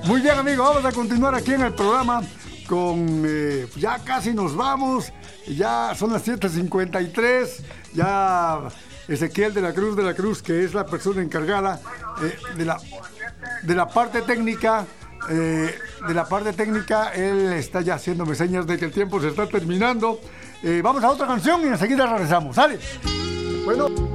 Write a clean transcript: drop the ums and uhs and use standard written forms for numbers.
Muy bien, amigo, vamos a continuar aquí en el programa con... ya casi nos vamos, ya son las 7:53, ya Ezequiel de la Cruz, que es la persona encargada de la parte técnica, él está ya haciéndome señas de que el tiempo se está terminando. Vamos a otra canción y enseguida regresamos, ¿sale?